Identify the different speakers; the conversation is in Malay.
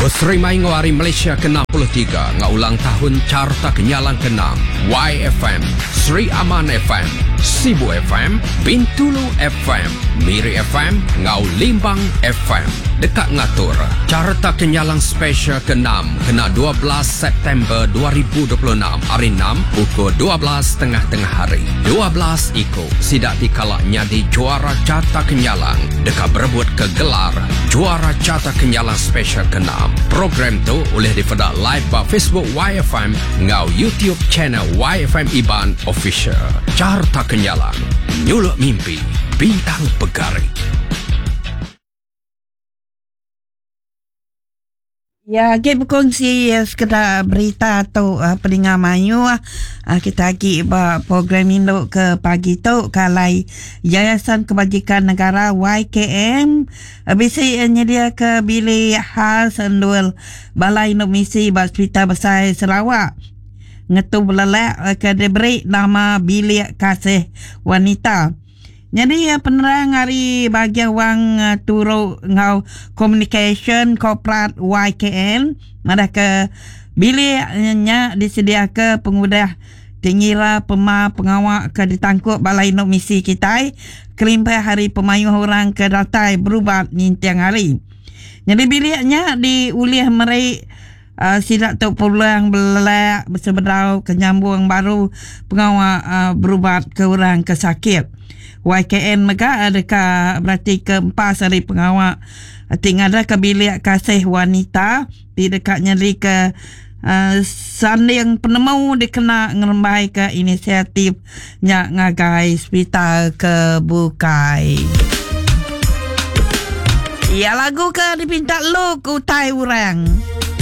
Speaker 1: Serimai ngawari Malaysia ke-63 ngaulang tahun Carta Kenyalang ke-6 YFM, Sri Aman FM, Sibu FM, Bintulu FM, Miri FM, Ngau Limbang FM. Dekat ngatur Carta Kenyalang Special ke-6 kena 12 September 2026 hari 6 pukul 12 tengah hari. 12 iko sidak dikalak nyadi juara Carta Kenyalang dekat berebut ke gelar juara Carta Kenyalang Special ke-6. Program tu boleh dipedak live di Facebook YFM ngau YouTube channel YFM Iban Official. Carta Kenyalang, nyuluk mimpi, bintang pegari.
Speaker 2: Ya, kita berkongsi sekedar berita atau pendengar mayu. Kita lagi program induk ke pagi tu kalai Yayasan Kebajikan Negara YKM bisa nyedia ke bilik khas Endul Balai Induk Misi Hospital Besar Sarawak. Ngetu belelak ke diberi nama bilik kasih wanita. Jadi penerang hari bahagian wang turu ngau communication corporate YKN ada ke biliknya disedia ke pengudah tingira pengawak ke ditangkut Balai Induk Misi kita kelimpai hari pemayuh orang ke datai berubat nintiang hari. Jadi biliknya diulih merai sidak tu pulang belak bersebedau kenyambung baru pengawak berubat ke orang ke sakit. YKN mega adakah berarti keempat hari pengawak tinggal ada ke bilik kasih wanita di dekatnya di ke sanding penemu dikena ngerembai ke inisiatifnya ngagai hospital ke Bukai. Ya lagu ke dipinta lu ku tai orang.